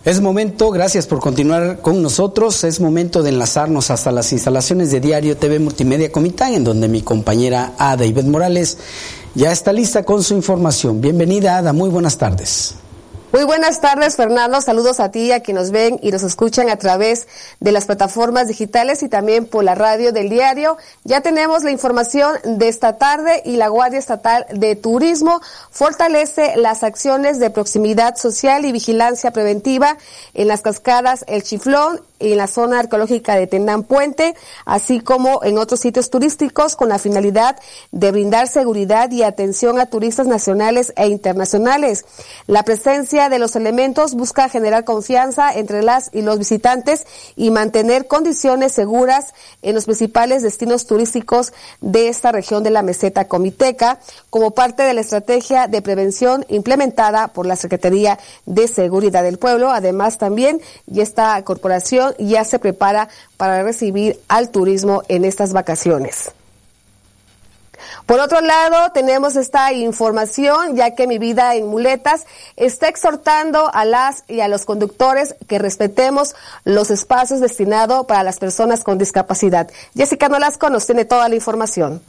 Es momento, gracias por continuar con nosotros, es momento de enlazarnos hasta las instalaciones de Diario TV Multimedia Comitán, en donde mi compañera Ada Ivette Morales ya está lista con su información. Bienvenida, Ada, muy buenas tardes. Muy buenas tardes, Fernando. Saludos a ti, a quienes nos ven y nos escuchan a través de las plataformas digitales y también por la radio del diario. Ya tenemos la información de esta tarde y la Guardia Estatal de Turismo fortalece las acciones de proximidad social y vigilancia preventiva en las cascadas El Chiflón y en la zona arqueológica de Tendán Puente, así como en otros sitios turísticos, con la finalidad de brindar seguridad y atención a turistas nacionales e internacionales. La presencia de los elementos busca generar confianza entre las y los visitantes y mantener condiciones seguras en los principales destinos turísticos de esta región de la meseta comiteca, como parte de la estrategia de prevención implementada por la Secretaría de Seguridad del Pueblo. Además, también ya esta corporación ya se prepara para recibir al turismo en estas vacaciones. Por otro lado, tenemos esta información, ya que Mi Vida en Muletas está exhortando a las y a los conductores que respetemos los espacios destinados para las personas con discapacidad. Jessica Nolasco nos tiene toda la información.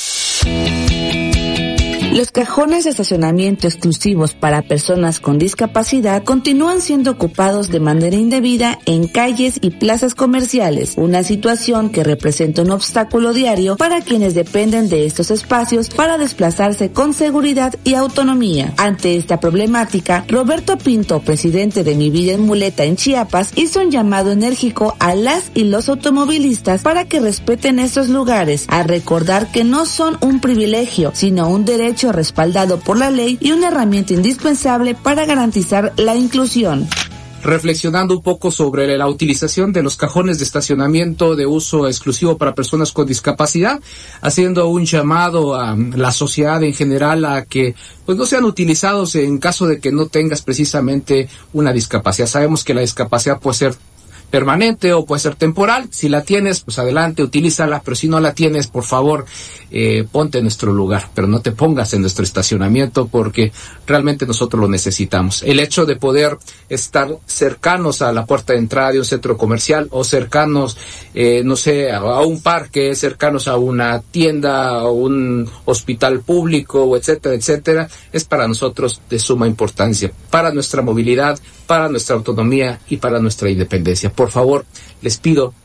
Los cajones de estacionamiento exclusivos para personas con discapacidad continúan siendo ocupados de manera indebida en calles y plazas comerciales, una situación que representa un obstáculo diario para quienes dependen de estos espacios para desplazarse con seguridad y autonomía. Ante esta problemática, Roberto Pinto, presidente de Mi Vida en Muleta en Chiapas, hizo un llamado enérgico a las y los automovilistas para que respeten estos lugares, a recordar que no son un privilegio, sino un derecho respaldado por la ley y una herramienta indispensable para garantizar la inclusión. Reflexionando un poco sobre la utilización de los cajones de estacionamiento de uso exclusivo para personas con discapacidad, haciendo un llamado a la sociedad en general a que pues no sean utilizados en caso de que no tengas precisamente una discapacidad. Sabemos que la discapacidad puede ser permanente o puede ser temporal. Si la tienes, pues adelante, utilízala, pero si no la tienes, por favor, ponte en nuestro lugar, pero no te pongas en nuestro estacionamiento porque realmente nosotros lo necesitamos. El hecho de poder estar cercanos a la puerta de entrada de un centro comercial o cercanos, no sé, a un parque, cercanos a una tienda o un hospital público, o etcétera, etcétera, es para nosotros de suma importancia, para nuestra movilidad, para nuestra autonomía y para nuestra independencia. Por favor, les pido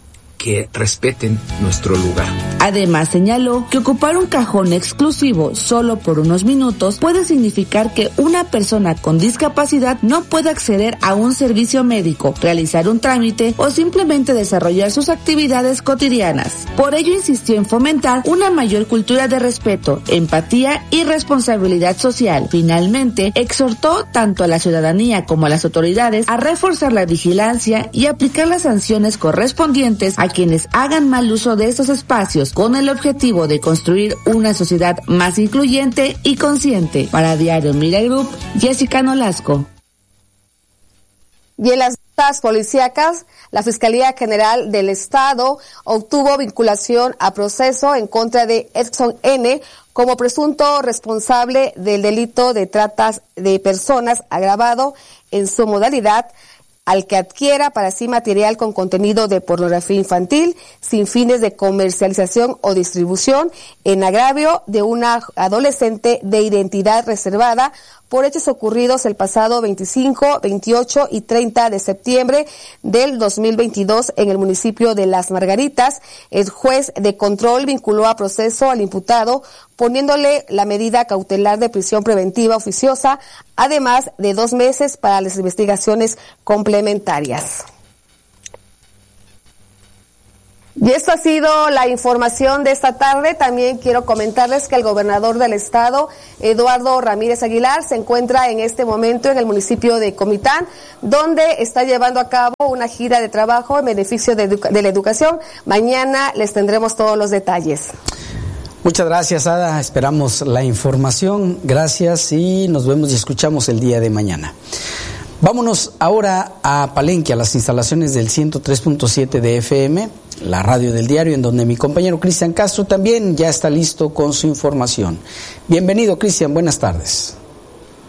que respeten nuestro lugar. Además, señaló que ocupar un cajón exclusivo solo por unos minutos puede significar que una persona con discapacidad no puede acceder a un servicio médico, realizar un trámite o simplemente desarrollar sus actividades cotidianas. Por ello, insistió en fomentar una mayor cultura de respeto, empatía y responsabilidad social. Finalmente, exhortó tanto a la ciudadanía como a las autoridades a reforzar la vigilancia y aplicar las sanciones correspondientes a quienes hagan mal uso de estos espacios, con el objetivo de construir una sociedad más incluyente y consciente. Para Diario Mira Group, Jessica Nolasco. Y en las notas policíacas, la Fiscalía General del Estado obtuvo vinculación a proceso en contra de Edson N. como presunto responsable del delito de trata de personas agravado en su modalidad al que adquiera para sí material con contenido de pornografía infantil sin fines de comercialización o distribución en agravio de una adolescente de identidad reservada por hechos ocurridos el pasado 25, 28 y 30 de septiembre del 2022 en el municipio de Las Margaritas. El juez de control vinculó a proceso al imputado poniéndole la medida cautelar de prisión preventiva oficiosa, además de 2 meses para las investigaciones complementarias. Y esto ha sido la información de esta tarde. También quiero comentarles que el gobernador del estado, Eduardo Ramírez Aguilar, se encuentra en este momento en el municipio de Comitán, donde está llevando a cabo una gira de trabajo en beneficio de la educación. Mañana les tendremos todos los detalles. Muchas gracias, Ada. Esperamos la información. Gracias y nos vemos y escuchamos el día de mañana. Vámonos ahora a Palenque, a las instalaciones del 103.7 de FM, la radio del diario, en donde mi compañero Cristian Castro también ya está listo con su información. Bienvenido, Cristian, buenas tardes.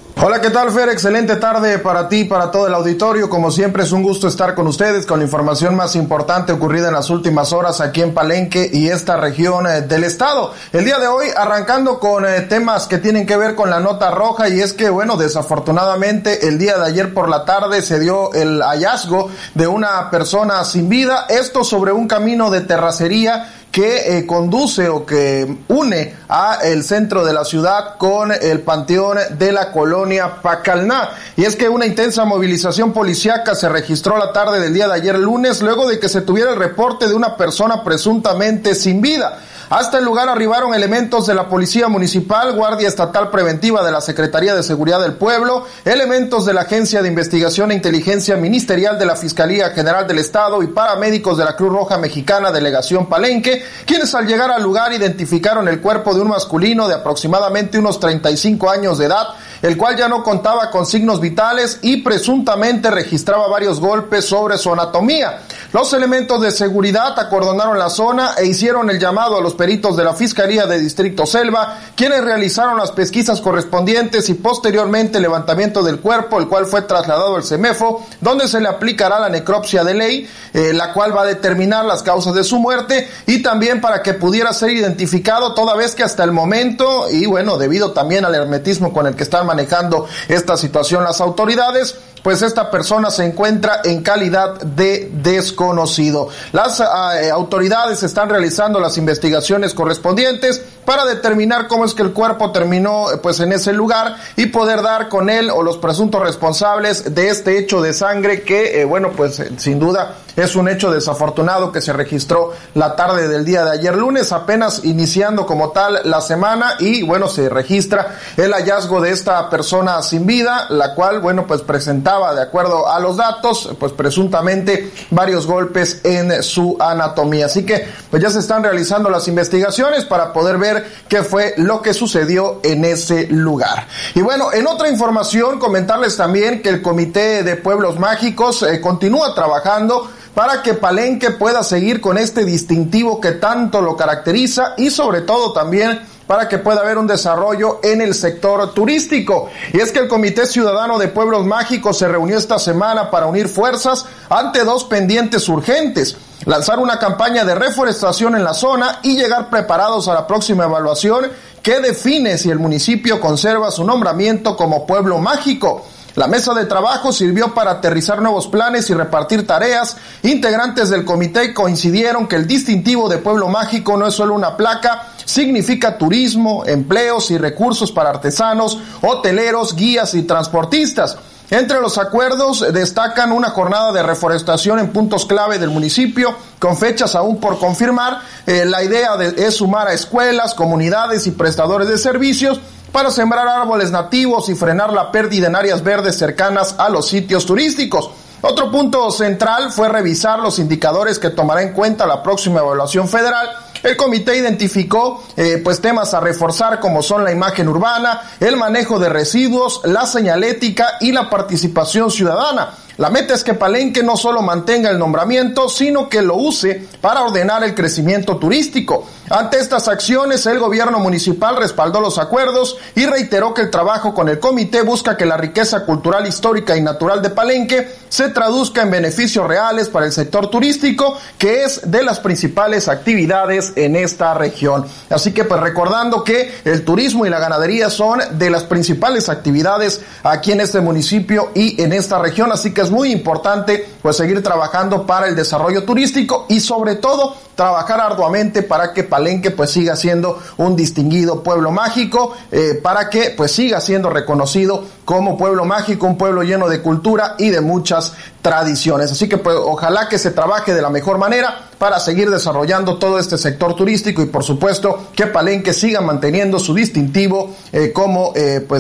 Hola, ¿qué tal, Fer? Excelente tarde para ti, para todo el auditorio. Como siempre, es un gusto estar con ustedes con la información más importante ocurrida en las últimas horas aquí en Palenque y esta región del estado. El día de hoy, arrancando con temas que tienen que ver con la nota roja, y es que, bueno, desafortunadamente, el día de ayer por la tarde se dio el hallazgo de una persona sin vida. Esto sobre un camino de terracería que conduce o que une a el centro de la ciudad con el panteón de la colonia Pacalná. Y es que una intensa movilización policíaca se registró la tarde del día de ayer lunes, luego de que se tuviera el reporte de una persona presuntamente sin vida. Hasta el lugar arribaron elementos de la Policía Municipal, Guardia Estatal Preventiva de la Secretaría de Seguridad del Pueblo, elementos de la Agencia de Investigación e Inteligencia Ministerial de la Fiscalía General del Estado y paramédicos de la Cruz Roja Mexicana Delegación Palenque, quienes al llegar al lugar identificaron el cuerpo de un masculino de aproximadamente unos 35 años de edad, el cual ya no contaba con signos vitales y presuntamente registraba varios golpes sobre su anatomía. Los elementos de seguridad acordonaron la zona e hicieron el llamado a los peritos de la Fiscalía de Distrito Selva, quienes realizaron las pesquisas correspondientes y posteriormente el levantamiento del cuerpo, el cual fue trasladado al CEMEFO, donde se le aplicará la necropsia de ley, la cual va a determinar las causas de su muerte y también para que pudiera ser identificado, toda vez que hasta el momento, y bueno, debido también al hermetismo con el que están manejando esta situación las autoridades, pues esta persona se encuentra en calidad de desconocido. Las autoridades están realizando las investigaciones correspondientes para determinar cómo es que el cuerpo terminó pues en ese lugar y poder dar con él o los presuntos responsables de este hecho de sangre que bueno, pues sin duda es un hecho desafortunado que se registró la tarde del día de ayer lunes, apenas iniciando como tal la semana, y bueno, se registra el hallazgo de esta persona sin vida, la cual bueno, pues presentaba, de acuerdo a los datos, pues presuntamente varios golpes en su anatomía. Así que pues ya se están realizando las investigaciones para poder ver qué fue lo que sucedió en ese lugar. Y bueno, en otra información, comentarles también que el Comité de Pueblos Mágicos continúa trabajando para que Palenque pueda seguir con este distintivo que tanto lo caracteriza y sobre todo también para que pueda haber un desarrollo en el sector turístico. Y es que el Comité Ciudadano de Pueblos Mágicos se reunió esta semana para unir fuerzas ante dos pendientes urgentes: lanzar una campaña de reforestación en la zona y llegar preparados a la próxima evaluación que define si el municipio conserva su nombramiento como pueblo mágico. La mesa de trabajo sirvió para aterrizar nuevos planes y repartir tareas. Integrantes del comité coincidieron que el distintivo de pueblo mágico no es solo una placa, significa turismo, empleos y recursos para artesanos, hoteleros, guías y transportistas. Entre los acuerdos destacan una jornada de reforestación en puntos clave del municipio, con fechas aún por confirmar. La idea es sumar a escuelas, comunidades y prestadores de servicios para sembrar árboles nativos y frenar la pérdida en áreas verdes cercanas a los sitios turísticos. Otro punto central fue revisar los indicadores que tomará en cuenta la próxima evaluación federal. El comité identificó pues temas a reforzar como son la imagen urbana, el manejo de residuos, la señalética y la participación ciudadana. La meta es que Palenque no solo mantenga el nombramiento, sino que lo use para ordenar el crecimiento turístico. Ante estas acciones, el gobierno municipal respaldó los acuerdos y reiteró que el trabajo con el comité busca que la riqueza cultural, histórica y natural de Palenque se traduzca en beneficios reales para el sector turístico, que es de las principales actividades en esta región. Así que pues recordando que el turismo y la ganadería son de las principales actividades aquí en este municipio y en esta región, así que es muy importante pues seguir trabajando para el desarrollo turístico y sobre todo trabajar arduamente para que Palenque pues siga siendo un distinguido pueblo mágico, para que pues siga siendo reconocido como pueblo mágico, un pueblo lleno de cultura y de muchas tradiciones. Así que pues ojalá que se trabaje de la mejor manera para seguir desarrollando todo este sector turístico y por supuesto que Palenque siga manteniendo su distintivo como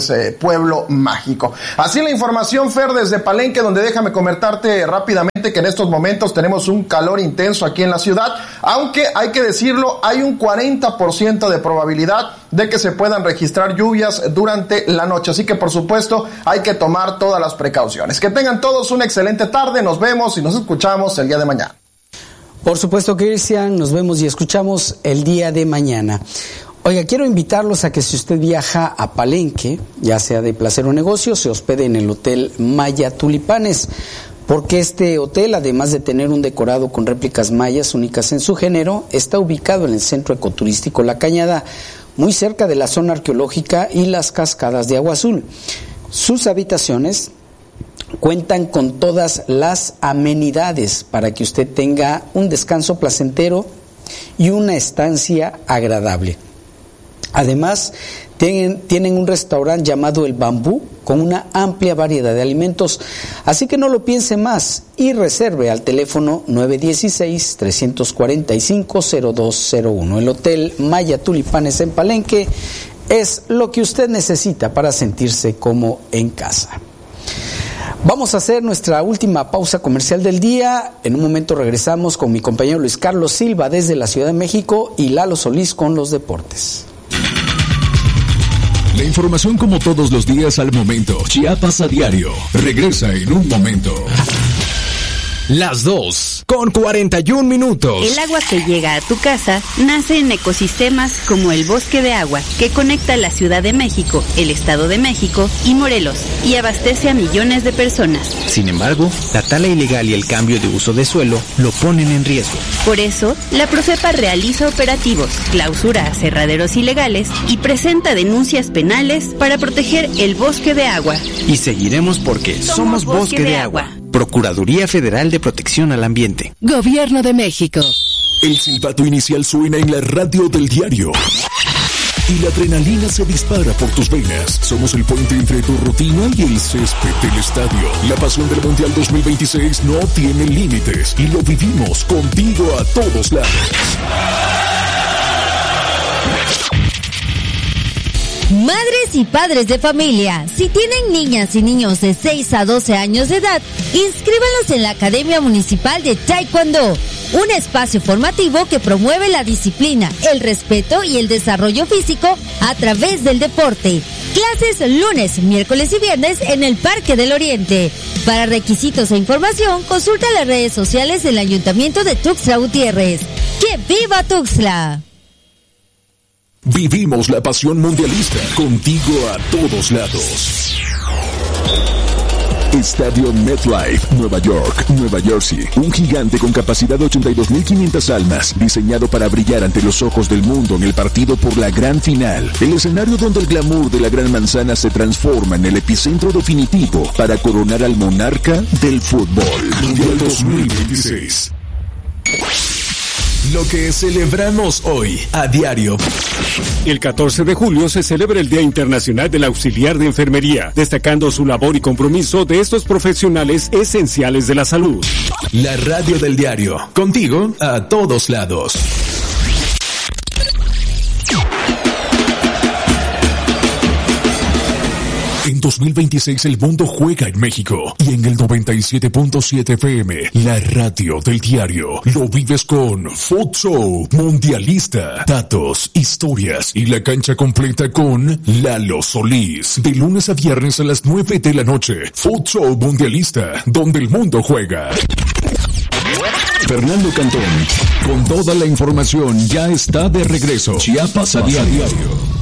pueblo mágico. Así la información, Fer, desde Palenque, donde déjame comentarte rápidamente que en estos momentos tenemos un calor intenso aquí en la ciudad, aunque hay que decirlo, hay un 40% de probabilidad de que se puedan registrar lluvias durante la noche, así que por supuesto hay que tomar todas las precauciones. Que tengan todos una excelente tarde, nos vemos y nos escuchamos el día de mañana. Por supuesto, Cristian, nos vemos y escuchamos el día de mañana. Oiga, quiero invitarlos a que si usted viaja a Palenque, ya sea de placer o negocio, se hospede en el Hotel Maya Tulipanes, porque este hotel, además de tener un decorado con réplicas mayas únicas en su género, está ubicado en el centro ecoturístico La Cañada, muy cerca de la zona arqueológica y las cascadas de Agua Azul. Sus habitaciones cuentan con todas las amenidades para que usted tenga un descanso placentero y una estancia agradable. Además, tienen un restaurante llamado El Bambú con una amplia variedad de alimentos, así que no lo piense más y reserve al teléfono 916-345-0201. El Hotel Maya Tulipanes en Palenque es lo que usted necesita para sentirse como en casa. Vamos a hacer nuestra última pausa comercial del día. En un momento regresamos con mi compañero Luis Carlos Silva desde la Ciudad de México y Lalo Solís con los deportes. La información como todos los días al momento. Chiapas a diario. Regresa en un momento. Las 2:41. El agua que llega a tu casa nace en ecosistemas como el Bosque de Agua, que conecta la Ciudad de México, el Estado de México y Morelos, y abastece a millones de personas. Sin embargo, la tala ilegal y el cambio de uso de suelo lo ponen en riesgo. Por eso, la Profepa realiza operativos, clausura aserraderos ilegales y presenta denuncias penales para proteger el Bosque de Agua. Y seguiremos porque somos Bosque de Agua. Procuraduría Federal de Protección al Ambiente. Gobierno de México. El silbato inicial suena en la radio del diario. Y la adrenalina se dispara por tus venas. Somos el puente entre tu rutina y el césped del estadio. La pasión del Mundial 2026 no tiene límites y lo vivimos contigo a todos lados. Madres y padres de familia, si tienen niñas y niños de 6 a 12 años de edad, inscríbanlos en la Academia Municipal de Taekwondo, un espacio formativo que promueve la disciplina, el respeto y el desarrollo físico a través del deporte. Clases lunes, miércoles y viernes en el Parque del Oriente. Para requisitos e información, consulta las redes sociales del Ayuntamiento de Tuxtla Gutiérrez. ¡Que viva Tuxtla! Vivimos la pasión mundialista contigo a todos lados. Estadio MetLife, Nueva York, Nueva Jersey. Un gigante con capacidad de 82.500 almas, diseñado para brillar ante los ojos del mundo en el partido por la gran final. El escenario donde el glamour de la Gran Manzana se transforma en el epicentro definitivo para coronar al monarca del fútbol. Mundial 2026. Lo que celebramos hoy a diario. El 14 de julio se celebra el Día Internacional del Auxiliar de Enfermería, destacando su labor y compromiso de estos profesionales esenciales de la salud. La radio del diario, contigo a todos lados. En 2026 el mundo juega en México y en el 97.7 FM, la radio del diario, lo vives con Futsal Mundialista. Datos, historias y la cancha completa con Lalo Solís. De lunes a viernes a las 9 de la noche, Futsal Mundialista, donde el mundo juega. Fernando Cantón, con toda la información, ya está de regreso. Chiapas a diario.